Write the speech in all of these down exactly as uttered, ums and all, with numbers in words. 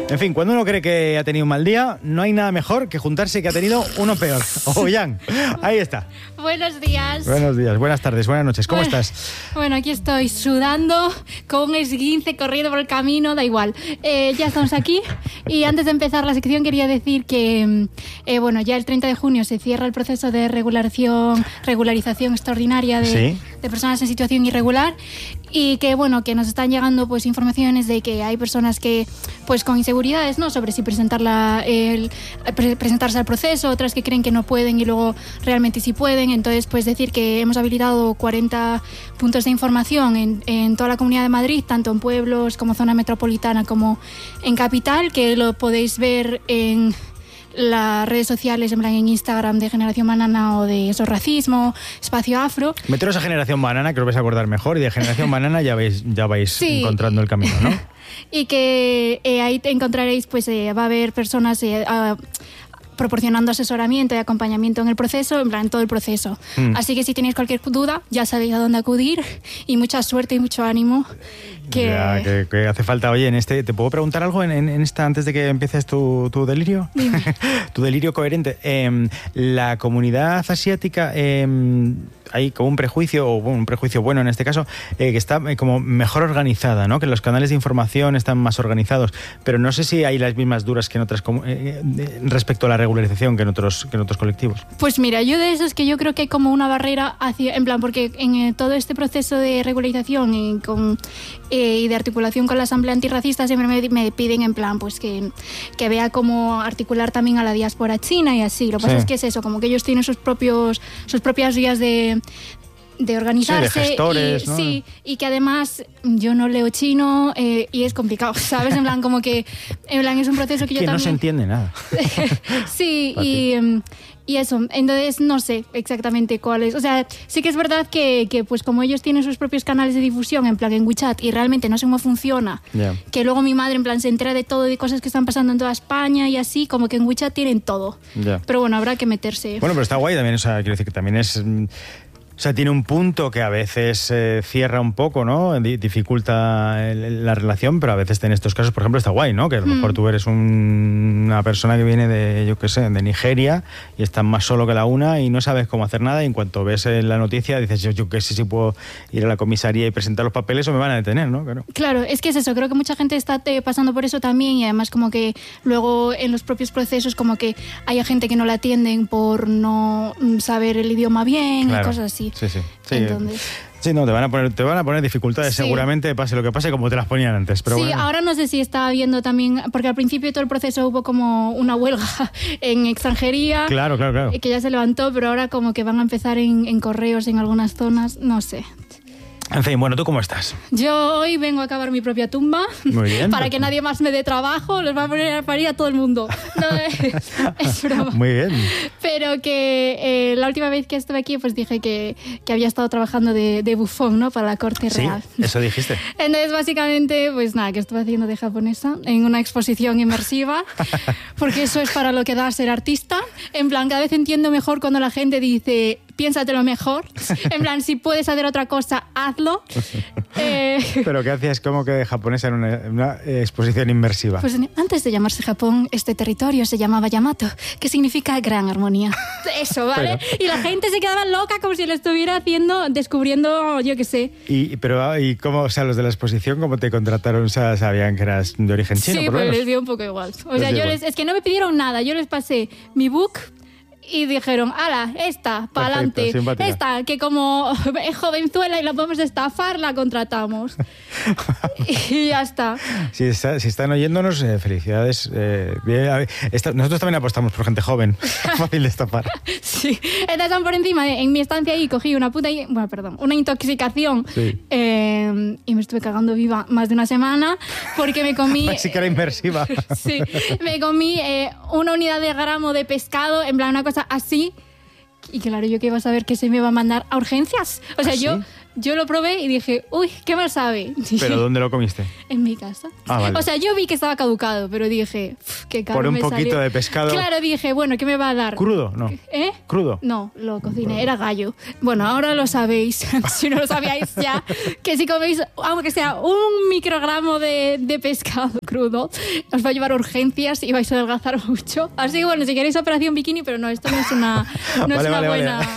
En fin, cuando uno cree que ha tenido un mal día, no hay nada mejor que juntarse que ha tenido uno peor. Ollán, ahí está. Buenos días. Buenos días, buenas tardes, buenas noches. ¿Cómo bueno, estás? Bueno, aquí estoy sudando, con un esguince corriendo por el camino, da igual. Eh, ya estamos aquí y antes de empezar la sección quería decir que eh, bueno, ya el treinta de junio se cierra el proceso de regularización, regularización extraordinaria de, ¿Sí? de personas en situación irregular y que bueno, que nos están llegando pues informaciones de que hay personas que pues con inseguridades, ¿no? Sobre si presentarla, el, pre- presentarse al proceso, otras que creen que no pueden y luego realmente sí pueden. Entonces, pues decir que hemos habilitado cuarenta puntos de información en, en toda la Comunidad de Madrid, tanto en pueblos como zona metropolitana como en capital, que lo podéis ver en las redes sociales, en plan en Instagram de Generación Banana o de Eso Racismo, Espacio Afro. Meteros a Generación Banana, que os vais a acordar mejor, y de Generación Banana ya vais, ya vais Sí. encontrando el camino, ¿no? Y que eh, ahí te encontraréis, pues eh, va a haber personas eh, a, proporcionando asesoramiento y acompañamiento en el proceso, en plan todo el proceso. Mm. Así que si tenéis cualquier duda, ya sabéis a dónde acudir y mucha suerte y mucho ánimo. Que... Ya, que, que hace falta. Oye, en este, ¿te puedo preguntar algo en, en, en esta antes de que empieces tu, tu delirio? Dime. Tu delirio coherente. Eh, la comunidad asiática, eh, hay como un prejuicio, o bueno, un prejuicio bueno en este caso, eh, que está eh, como mejor organizada, ¿no? Que los canales de información están más organizados, pero no sé si hay las mismas duras que en otras eh, respecto a la regularización que en otros que en otros colectivos. Pues mira, yo de eso es que yo creo que hay como una barrera hacia, en plan, porque en eh, todo este proceso de regularización y con eh, y de articulación con la Asamblea Antirracista siempre me, me piden en plan pues que, que vea cómo articular también a la diáspora china y así. Lo que pasa Sí. es que es eso, como que ellos tienen sus propios sus propias vías de de organizarse. Sí, de gestores, y, ¿no? Sí, y que además yo no leo chino eh, y es complicado, ¿sabes? En plan, como que en plan, es un proceso que yo que también... no se entiende nada. Sí, y, um, y eso, entonces no sé exactamente cuál es. O sea, sí que es verdad que, que pues como ellos tienen sus propios canales de difusión, en plan en WeChat, y realmente no sé cómo funciona, Yeah. que luego mi madre en plan se entera de todo, de cosas que están pasando en toda España y así, como que en WeChat tienen todo. Yeah. Pero bueno, habrá que meterse. Bueno, pero está guay también, o sea, quiero decir que también es... O sea, tiene un punto que a veces eh, cierra un poco, ¿no? Di- dificulta el, la relación, pero a veces en estos casos, por ejemplo, está guay, ¿no? Que a lo Mm. mejor tú eres un, una persona que viene de, yo qué sé, de Nigeria y estás más solo que la una y no sabes cómo hacer nada y en cuanto ves eh, la noticia dices, yo, yo qué sé si puedo ir a la comisaría y presentar los papeles o me van a detener, ¿no? Claro. Claro, es que es eso, creo que mucha gente está te, pasando por eso también y además como que luego en los propios procesos como que hay gente que no la atienden por no mm, saber el idioma bien Claro. y cosas así. Sí, sí. sí Entonces... Sí, no, te van a poner, te van a poner dificultades Sí. seguramente, pase lo que pase, como te las ponían antes. Pero sí, bueno. ahora no sé si está habiendo también, porque al principio de todo el proceso hubo como una huelga en extranjería, Claro, claro, claro. que ya se levantó, pero ahora como que van a empezar en, en correos en algunas zonas, no sé. En fin, bueno, ¿tú cómo estás? Yo hoy vengo a acabar mi propia tumba. Muy bien. Para que nadie más me dé trabajo, les va a poner a parir a todo el mundo. No, es, es broma. Muy bien. Pero que eh, la última vez que estuve aquí, pues dije que, que había estado trabajando de, de bufón, ¿no? Para la corte Sí, real. eso dijiste. Entonces, básicamente, pues nada, que estuve haciendo de japonesa en una exposición inmersiva, porque eso es para lo que da ser artista. En plan, cada vez entiendo mejor cuando la gente dice, piénsatelo mejor. En plan, si puedes hacer otra cosa, hazlo. Eh, ¿Pero qué hacías como que de japonesa en una, en una exposición inmersiva? Pues antes de llamarse Japón, este territorio se llamaba Yamato, que significa gran armonía. Eso, ¿vale? Pero... Y la gente se quedaba loca como si lo estuviera haciendo, descubriendo, yo qué sé. Y, pero, ¿y cómo, o sea, los de la exposición, cómo te contrataron? O sea, ¿sabían que eras de origen chino? Sí, por lo pues menos? les dio un poco igual. O Les sea, dio yo igual. les, es que no me pidieron nada, yo les pasé mi book... Y dijeron, ala, esta, para adelante. Esta, que como es jovenzuela y la podemos estafar, la contratamos. Y ya está. Si, está, si están oyéndonos, eh, felicidades. Eh, bien, a ver, esta, nosotros también apostamos por gente joven. Fácil de estafar. Sí. Entonces, por encima, en mi estancia ahí, cogí una puta... Bueno, perdón, una intoxicación. Sí. Eh, y me estuve cagando viva más de una semana porque me comí... Así que era inmersiva. Sí. Me comí eh, una unidad de gramo de pescado, en plan, una cosa así, y claro, yo que iba a saber que se me iba a mandar a urgencias. O sea, ¿Ah, yo, sí? yo lo probé y dije, uy, qué mal sabe. ¿Pero dónde lo comiste? En mi casa. Ah, vale. O sea, yo vi que estaba caducado, pero dije, qué caro Por un me poquito salió. de pescado. Claro, dije, bueno, ¿qué me va a dar? ¿Crudo? No. ¿Eh? ¿Crudo? No, lo cociné, era gallo. Bueno, ahora lo sabéis, si no lo sabíais ya, que si coméis, aunque sea un microgramo de, de pescado crudo, os va a llevar a urgencias y vais a adelgazar mucho. Así que bueno, si queréis operación bikini, pero no, esto no es una, no vale, es una vale, buena... Vale.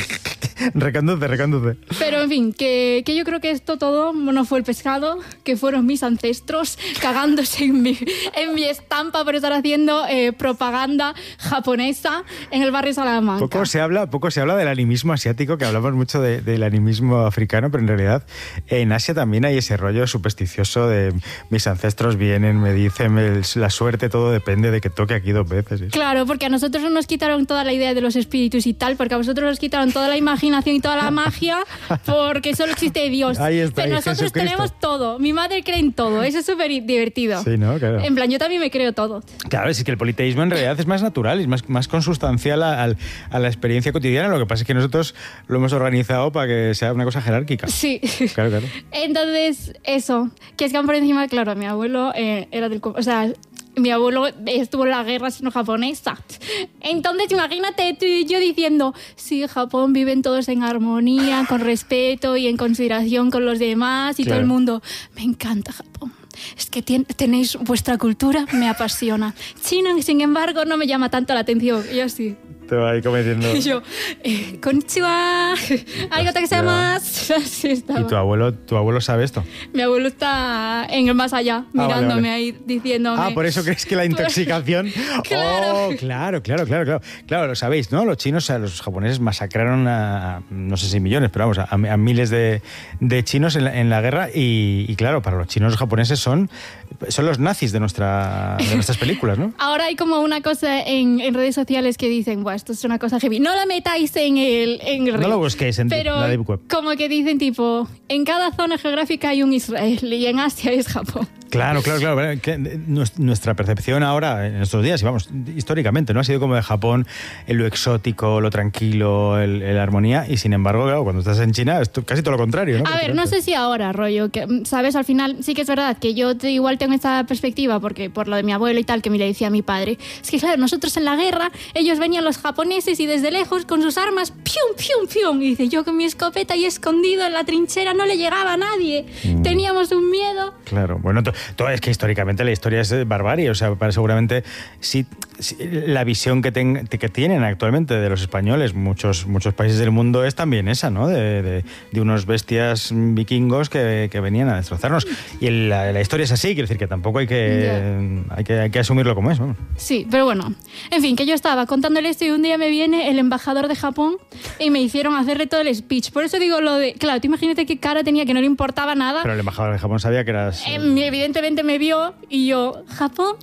Reconduce, reconduce. Pero en fin, que, que yo creo que esto todo no fue el pescado, que fueron mis ancestros cagándose en mi, en mi estampa por estar haciendo eh, propaganda japonesa en el barrio Salamanca. Poco se habla, poco se habla del animismo asiático, que hablamos mucho de, del animismo africano, pero en realidad en Asia también hay ese rollo supersticioso de mis ancestros vienen, me dicen, el, la suerte, todo depende de que toque aquí dos veces. Claro, porque a nosotros nos quitaron toda la idea de los espíritus y tal, porque a vosotros os quitaron toda la imaginación y toda la magia, porque solo existe Dios. Ahí está, pero ahí nosotros Jesucristo. Tenemos todo. Mi madre cree en todo. Eso es súper divertido. Sí, ¿no? Claro. En plan, yo también me creo todo. Claro, es que el politeísmo en realidad es más natural, es más, más consustancial a, a, a la experiencia cotidiana. Lo que pasa es que nosotros lo hemos organizado para que sea una cosa jerárquica. Sí. Claro, claro. Entonces, eso. Que es que por encima, claro, mi abuelo eh, era del... O sea... Mi abuelo estuvo en la guerra sino-japonesa. Entonces, imagínate tú y yo diciendo, sí, Japón viven todos en armonía, con respeto y en consideración con los demás y claro. todo el mundo. Me encanta Japón. Es que ten, tenéis vuestra cultura, me apasiona. China, sin embargo, no me llama tanto la atención. Y yo sí. Te va ahí cometiendo. Y yo, eh, konnichiwa, arigato gozaimasu. Así estaba. ¿Y tu abuelo, tu abuelo sabe esto? Mi abuelo está en el más allá, Ah, mirándome vale, vale. ahí, diciéndome... Ah, por eso crees que la intoxicación... Claro. Oh, claro, claro, claro, claro. Claro, lo sabéis, ¿no? Los chinos, o sea, los japoneses masacraron a, no sé si millones, pero vamos, a, a miles de, de chinos en la, en la guerra y, y claro, para los chinos los japoneses son, son los nazis de, nuestra, de nuestras películas, ¿no? Ahora hay como una cosa en, en redes sociales que dicen, Buah, esto es una cosa heavy. No la metáis en el, en el No lo busquéis en pero la Deep Web. Como que dicen tipo, en cada zona geográfica hay un Israel y en Asia es Japón. Claro, claro, claro. Que nuestra percepción ahora, en estos días, y vamos, históricamente, ¿no? Ha sido como de Japón, en lo exótico, lo tranquilo, el, el armonía, y sin embargo, claro, cuando estás en China es casi todo lo contrario, ¿no? A ver, no sé si ahora, rollo, que, ¿sabes? Al final sí que es verdad que yo te, igual tengo esta perspectiva, porque por lo de mi abuelo y tal, que me le decía a mi padre, es que claro, nosotros en la guerra, ellos venían los japoneses y desde lejos con sus armas, pium, pium, pium, y dice, yo con mi escopeta y escondido en la trinchera no le llegaba a nadie, mm. teníamos un miedo. Claro, bueno, todo es que históricamente la historia es barbarie, o sea, para seguramente sí, sí, la visión que, ten, que tienen actualmente de los españoles, muchos, muchos países del mundo es también esa, ¿no? De, de, de unos bestias vikingos que, que venían a destrozarnos. Y la, la historia es así, quiere decir que tampoco hay que, yeah. hay que, hay que asumirlo como es, ¿no? Sí, pero bueno, en fin, que yo estaba contándole esto y un día me viene el embajador de Japón y me hicieron hacerle todo el speech. Por eso digo lo de, claro, tú imagínate qué cara tenía, que no le importaba nada. Pero el embajador de Japón sabía que eras... Eh, evidentemente me vio y yo, ¿Japón?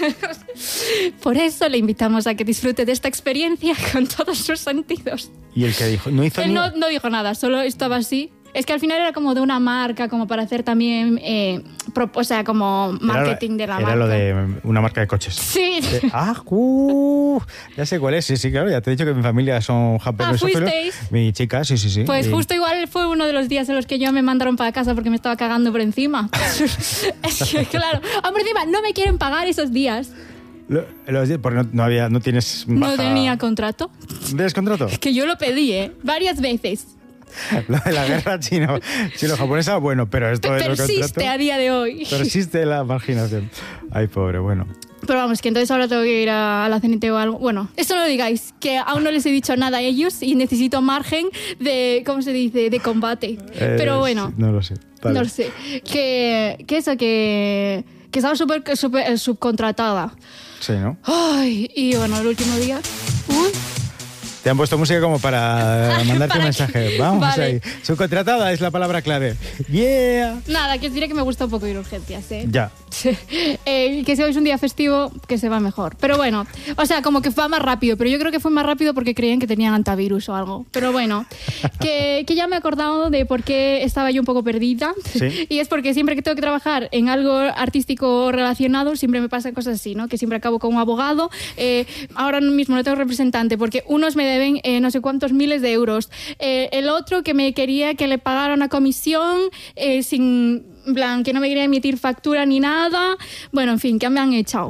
Por eso le invitamos a que disfrute de esta experiencia con todos sus sentidos. ¿Y el que dijo? No hizo Él ni... no, no dijo nada, solo estaba así. Es que al final era como de una marca, como para hacer también, eh, pro, o sea, como marketing era, de la era marca. Era lo de una marca de coches. Sí. De, ah, uh, ya sé cuál es, sí, sí, claro, ya te he dicho que mi familia son japoneses. Ah, ¿fuisteis? Mi chica, sí, sí, sí. Pues y... justo igual fue uno de los días en los que yo me mandaron para casa porque me estaba cagando por encima. Es que, claro, ah, por encima, no me quieren pagar esos días. Lo, los días, porque no, no había, no tienes baja... No tenía contrato. ¿No tienes contrato? Es que yo lo pedí, ¿eh? Varias veces. Lo de la guerra chino, chino-japonesa, bueno, pero esto P es lo persiste a día de hoy. Persiste la marginación. Ay, pobre, bueno. Pero vamos, que entonces ahora tengo que ir a, a la C N T o algo. Bueno, esto no lo digáis, que aún no les he dicho nada a ellos y necesito margen de, ¿cómo se dice?, de combate. Eh, Pero bueno. No lo sé. Vale. No lo sé. Que, que eso, que, que estaba súper super, subcontratada. Sí, ¿no? Ay, y bueno, el último día... Uy. Te han puesto música como para mandarte ¿Para un mensaje. Qué? Vamos vale. ahí. Subcontratada es la palabra clave. ¡Yeah! Nada, que os diré que me gusta un poco ir a urgencias, ¿eh? Ya. eh, que si hoy es un día festivo, que se va mejor. Pero bueno, o sea, como que fue más rápido. Pero yo creo que fue más rápido porque creían que tenían antivirus o algo. Pero bueno, que, que ya me he acordado de por qué estaba yo un poco perdida. ¿Sí? Y es porque siempre que tengo que trabajar en algo artístico relacionado, siempre me pasan cosas así, ¿no? Que siempre acabo con un abogado. Eh, ahora mismo no tengo representante porque unos me deben eh, no sé cuántos miles de euros. Eh, el otro que me quería que le pagara una comisión eh, sin... En plan, que no me quería emitir factura ni nada. Bueno, en fin, que me han echado.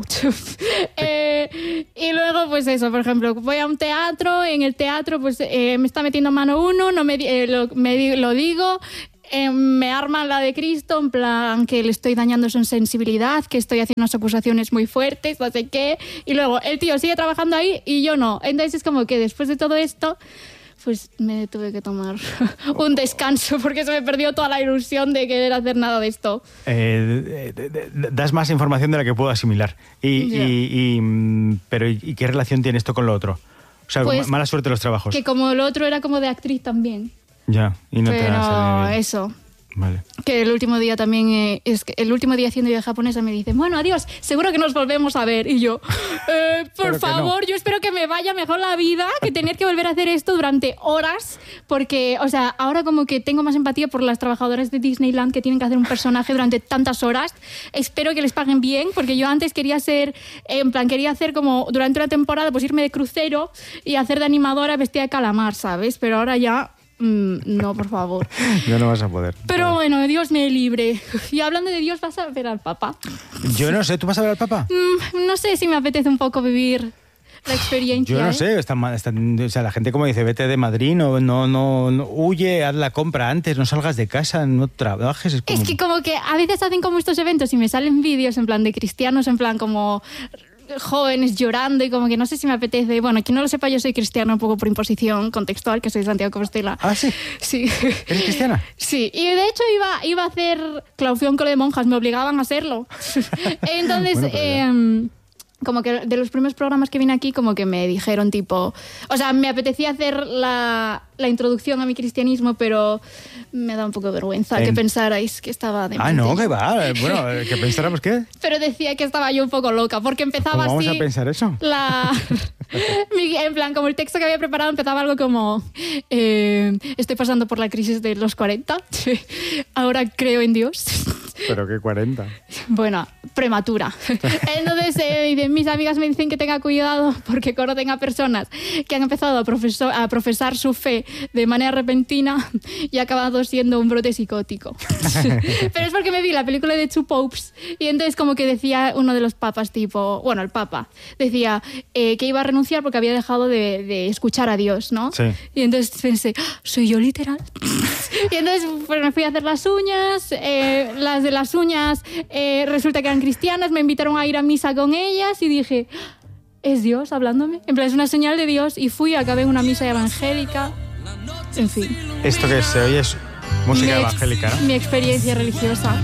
eh, y luego, pues eso, por ejemplo, voy a un teatro, en el teatro pues eh, me está metiendo mano uno, no me, eh, lo, me lo digo, eh, me arman la de Cristo, en plan que le estoy dañando su sensibilidad, que estoy haciendo unas acusaciones muy fuertes, no sé qué. Y luego el tío sigue trabajando ahí y yo no. Entonces es como que después de todo esto... pues me tuve que tomar un descanso porque se me perdió toda la ilusión de querer hacer nada de esto. Eh, de, de, de, das más información de la que puedo asimilar. Y, yeah. y, y, pero ¿y qué relación tiene esto con lo otro? O sea, pues, mala suerte los trabajos. Que como lo otro era como de actriz también. Ya, y no pero te ha eso. Vale. Que el último día también, eh, es que el último día haciendo vida japonesa me dicen, bueno, adiós, seguro que nos volvemos a ver. Y yo, eh, por favor, no. Yo espero que me vaya mejor la vida que tener que volver a hacer esto durante horas, porque, o sea, ahora como que tengo más empatía por las trabajadoras de Disneyland que tienen que hacer un personaje durante tantas horas. Espero que les paguen bien, porque yo antes quería ser, eh, en plan, quería hacer como durante una temporada, pues irme de crucero y hacer de animadora vestida de calamar, ¿sabes? Pero ahora ya... Mm, no, por favor. Ya no vas a poder. Pero bueno, Dios me libre. Y hablando de Dios, ¿vas a ver al Papa? Yo no sé, ¿tú vas a ver al Papa? Mm, no sé si me apetece un poco vivir la experiencia. Yo no ¿eh? sé, está, está, o sea, la gente como dice, vete de Madrid, no, no, no, no huye, haz la compra antes, no salgas de casa, no trabajes. Es, como... es que como que a veces hacen como estos eventos y me salen vídeos en plan de cristianos, en plan como... jóvenes llorando y como que no sé si me apetece. Bueno, quien no lo sepa, yo soy cristiana un poco por imposición contextual, que soy de Santiago de Compostela. ¿Ah, sí? Sí. ¿Eres cristiana? Sí, y de hecho iba, iba a hacer clausura con de monjas, me obligaban a hacerlo. Entonces, bueno, eh, como que de los primeros programas que vine aquí, como que me dijeron tipo... O sea, me apetecía hacer la, la introducción a mi cristianismo, pero me da un poco de vergüenza en... que pensarais que estaba de Ah, no, que va. Bueno, que pensáramos qué. Pero decía que estaba yo un poco loca, porque empezaba ¿Cómo así... vamos a pensar eso? La... en plan, como el texto que había preparado empezaba algo como... Eh, estoy pasando por la crisis de los cuarenta. Ahora creo en Dios. ¿Pero qué cuarenta? Bueno, prematura. Entonces, eh, mis amigas me dicen que tenga cuidado porque conocen a personas que han empezado a, profesor, a profesar su fe de manera repentina y ha acabado siendo un brote psicótico. Pero es porque me vi la película de Two Popes y entonces como que decía uno de los papas, tipo, bueno, el papa, decía eh, que iba a renunciar porque había dejado de, de escuchar a Dios, ¿no? Sí. Y entonces pensé, ¿soy yo literal? Y entonces pues, me fui a hacer las uñas, eh, las de las uñas eh, resulta que eran cristianas, me invitaron a ir a misa con ellas y dije, ¿es Dios hablándome? En plan, es una señal de Dios y fui, acabé en una misa evangélica, en fin. Esto que se oye es música mi evangélica, ¿no? Mi experiencia religiosa.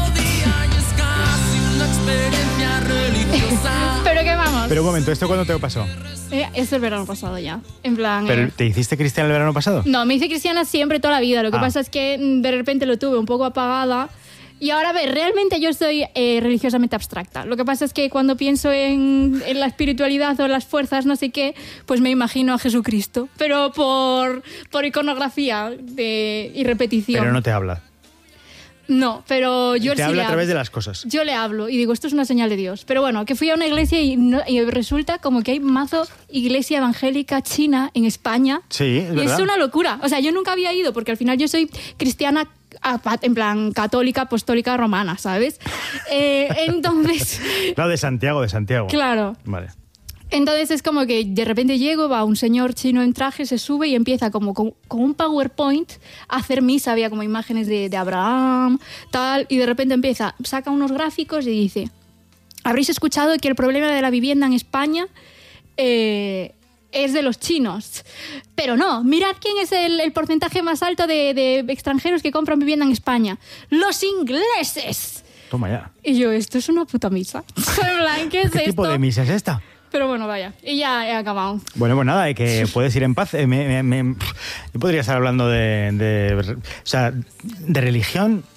¿Pero qué vamos? Pero un momento, ¿esto cuándo te pasó? Eh, es el verano pasado ya, en plan... ¿Pero eh... te hiciste cristiana el verano pasado? No, me hice cristiana siempre, toda la vida. Lo que ah. pasa es que de repente lo tuve un poco apagada. Y ahora, a ver, realmente yo soy eh, religiosamente abstracta. Lo que pasa es que cuando pienso en, en la espiritualidad o en las fuerzas, no sé qué, pues me imagino a Jesucristo. Pero por, por iconografía de, y repetición. Pero no te habla. No, pero yo te sí habla le a través hablo. de las cosas. Yo le hablo y digo, esto es una señal de Dios. Pero bueno, que fui a una iglesia y, no, y resulta como que hay mazo iglesia evangélica china en España. Sí, es y verdad. es una locura. O sea, yo nunca había ido porque al final yo soy cristiana en plan católica, apostólica, romana, ¿sabes? Eh, entonces... No, de Santiago, de Santiago. Claro. Vale. Entonces es como que de repente llego, va un señor chino en traje, se sube y empieza como con, con un PowerPoint a hacer misa, había como imágenes de, de Abraham, tal, y de repente empieza, saca unos gráficos y dice, habréis escuchado que el problema de la vivienda en España eh, es de los chinos, pero no, mirad quién es el, el porcentaje más alto de, de extranjeros que compran vivienda en España, los ingleses. Toma ya. Y yo, esto es una puta misa. ¿Qué es ¿Qué esto? tipo de misa es esta? Pero bueno, vaya, y ya he acabado. Bueno, pues nada, que puedes ir en paz. Me, me, me, yo podría estar hablando de, de, o sea, de religión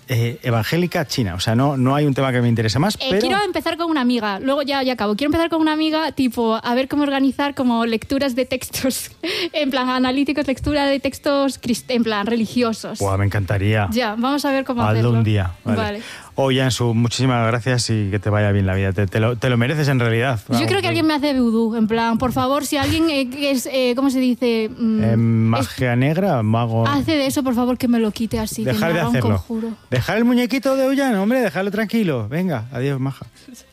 eh, evangélica china. O sea, no, no hay un tema que me interese más, Eh, pero... Quiero empezar con una amiga, luego ya, ya acabo. Quiero empezar con una amiga, tipo, a ver cómo organizar como lecturas de textos, en plan analíticos, lectura de textos crist- en plan religiosos. Buah, me encantaría. Ya, vamos a ver cómo Hazlo hacerlo. un día. Vale. Vale. Oye, Ansu, muchísimas gracias y que te vaya bien la vida. Te, te, lo, te lo mereces en realidad. Yo creo que alguien me hace vudú, en plan, por favor, si alguien eh, que es, eh, ¿cómo se dice? Mm, Eh, magia negra, mago... es- hace de eso, por favor, que me lo quite así, Dejar que me de haga hacerlo. un conjuro. Dejar el muñequito de Ollano, hombre, dejarlo tranquilo. Venga, adiós, maja.